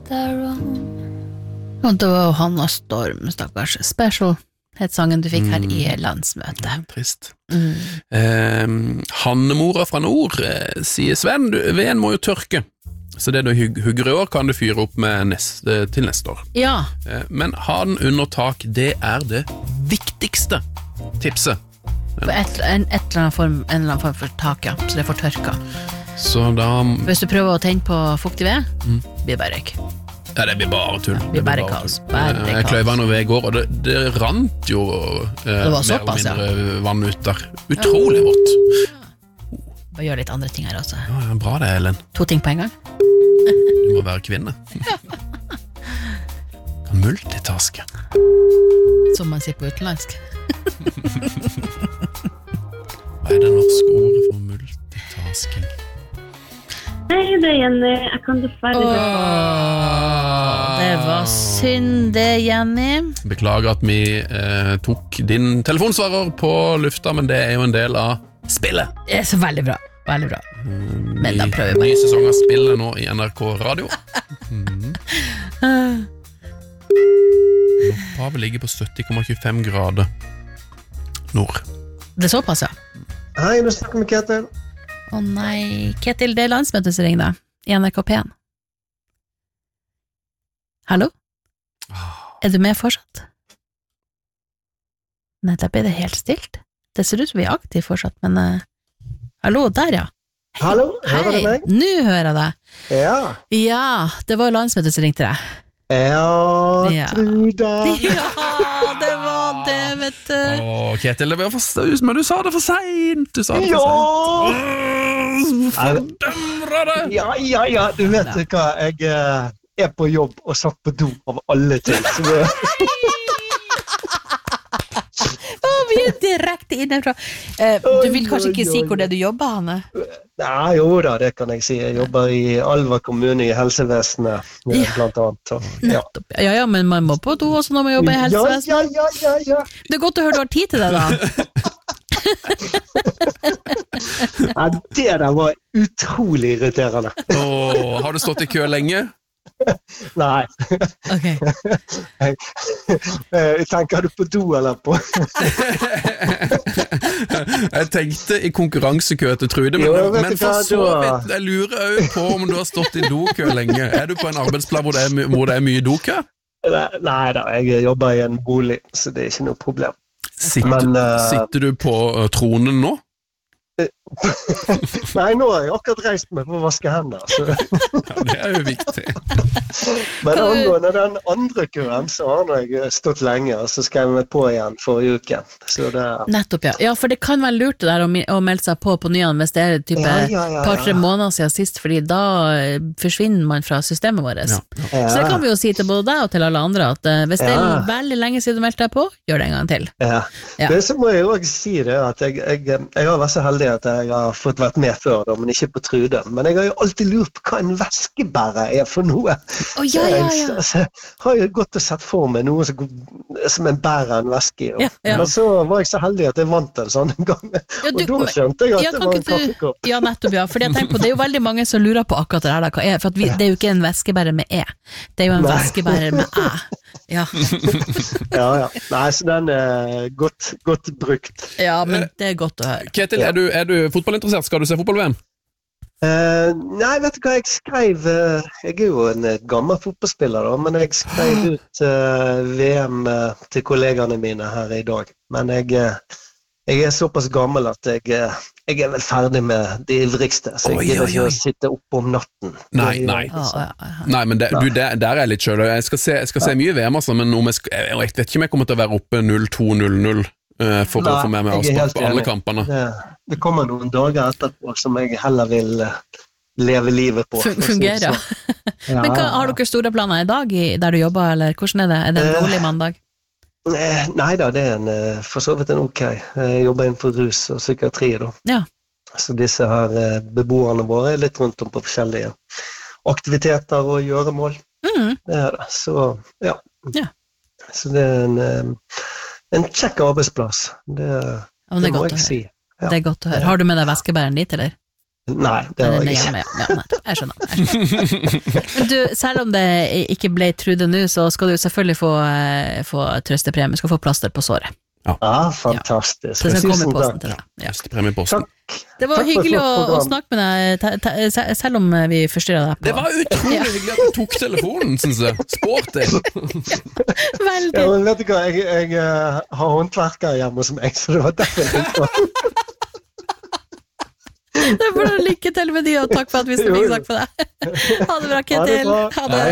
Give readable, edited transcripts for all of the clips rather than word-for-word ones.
there wrong. Og det var Hanna Storm, stakkars special, het sangen du fikk her i landsmøtet. Trist. Hannemora fra nord sier Sven, veden må jo tørke. Så det du hugger i år kan du fyre opp med til neste år. Ja. Men ha den under tak, det det viktigste tipset. På en eller annen form for tak, ja. Så det får tørka. Så da... Hvis du prøver å tenne på fuktig ved, blir det bare røyk. Ja, det blir bare tull. Det blir bare kaos. Jeg kløyva noe ved i går, og det rant jo det var såpass, mer eller mindre vann ut der. Utrolig vått. Bare gjør litt andre ting her også. Ja, bra det, Ellen. 2 ting på en gang. Du må være kvinne. Kan multitaske. Som man sier på utenlandsk. Hva det norske ordet for multitasking? Hei, det Jenny. Jeg kan dessverre det var synd det, Jenny. Beklager at vi tok din telefonsvarer på lufta, men det jo en del av spillet. Det så veldig bra. Veldig bra. Men da prøver vi. Ny sesong av spillet nå i NRK Radio. Havet ligger på 70,25 grader nord. Det såpass, ja. Hei, du snakker med Ketil. Nei, Ketil, det landsmøtet som ringer deg i NRK P1. Hallo? Du med fortsatt? Nei, da ble det helt stilt. Det ser ut som vi aktive fortsatt, men hallo, der ja. Hei. Hallo, hører du meg? Nå hører jeg deg. Ja. Ja, det var landsmøtet som ringte deg. Ja, Truda. Ja, det var det, vet du. Ketil, det var for støys, men du sa det for sent. Du sa det for sent. Fordømmer det. Ja, du vet hva, jeg på jobb og satt på do av alle ting. Så det... Vi direkte innenfra. Du vil kanskje ikke si hvor det du jobber, Hanne? Nei, jo da, det kan jeg si. Jeg jobber i Alva kommune i helsevesenet, blant annet. Så, ja. Ja, men man må på do også når man jobber i helsevesenet. Ja. Det godt å høre du har tid til det, da. Ja, det der var utrolig irriterende. Har du stått i kø lenge? Nei. Ok. Tenker du på do eller på? Jeg tenkte i konkurransekø til Trude, men for så vidt, jeg lurer jo på om du har stått i dokø lenge. Du på en arbeidsplass hvor det mye dokø? Nei da, jeg jobber i en bolig, så det ikke noe problem. Sitter du på tronen nå? Nei, nå har jeg akkurat reist meg på å vaske hender. Så. Ja, det jo viktig. Men angående den andre køen, så har jeg stått lenge, og så skrev jeg meg på igjen forrige uke. Så det... Nettopp, ja. Ja, for det kan være lurt det der å melde seg på nyene hvis det type par-tre måneder siden sist, fordi da forsvinner man fra systemet vårt. Ja. Så det kan vi jo si til både deg og til alle andre, at hvis det veldig lenge siden du meldte deg på, gjør det en gang til. Ja. Det så må jeg jo også si det, at jeg har vært så heldig at jeg har fått vært med før, da, men ikke på Trude. Men jeg har jo alltid lurt på hva en væskebærer for noe. Ja. Så har jeg gått og sett for meg noe som en bærer en væske i. Men så var jeg så heldig at jeg vant en sånn gang. Og da skjønte jeg at det var en kaffekopp. Ja, nettopp, ja. For jeg tenker på, det jo veldig mange som lurer på akkurat det her, hva for at det jo ikke en væskebærer med E. Det jo en væskebærer med Æ. Ja. Ja. Nei, så den godt brukt. Ja, men det godt å høre. Ketil, er du fotballinteressert? Skal du se fotball-VM? Nei, vet du hva, jeg jo en gammel fotballspiller da, men jeg skrev ut VM til kollegene mine her i dag. Men jeg såpass gammel at jeg vel ferdig med de ivrigste, så jeg gidder ikke å sitte oppe om natten. Nei, men der jeg litt selv. Jeg skal se mye VM, altså, men jeg vet ikke om jeg kommer til å være oppe 0-2-0-0 for å få med meg avspark på alle kampene. Det kommer noen dager etterpå som jeg heller vil leve livet på. Fungerer. Men har dere store planer i dag der du jobber, eller hvordan det? Er det en rolig mandag? Nei da, det for så vidt en ok. Jeg jobber innenfor rus og psykiatri da. Ja. Så disse her beboerne våre litt rundt om på forskjellige aktiviteter og gjøremål. Det det. Så ja. Så det en kjekk arbeidsplass. Det må jeg si. Ja. Det godt å høre. Har du med deg væskebæren dit, eller? Nei, det var jeg ikke. Jeg skjønner. Men du, selv om det ikke ble Trude nå, så skal du selvfølgelig få trøstepremie, skal få plaster på såret. Ja, fantastisk. Så det skal komme i posten til deg. Trøstepremie i posten. Det var hyggelig å snakke med deg, selv om vi forstyrret deg på. Det var utrolig hyggelig at du tok telefonen, synes jeg. Sporty. Veldig. Ja, men vet du hva, jeg har håndverker hjemme hos meg, så det var derfor jeg tenkte. Det får du lykke til med de, og takk for at vi fikk snakke med deg. Ha det bra, Ketil. Ha det.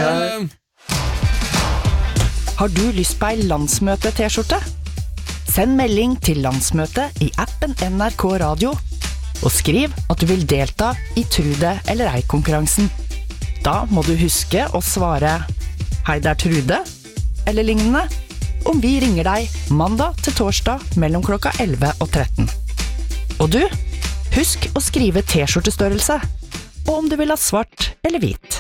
Har du lyst på ei landsmøte-t-skjorte? Send melding til landsmøtet i appen NRK Radio, og skriv at du vil delta i Trude eller ei-konkurransen. Da må du huske å svare «Hei, det er Trude», eller lignende, om vi ringer deg mandag til torsdag mellom klokka 11 og 13. Og du, husk å skrive t-skjortestørrelse, og om du vil ha svart eller hvit.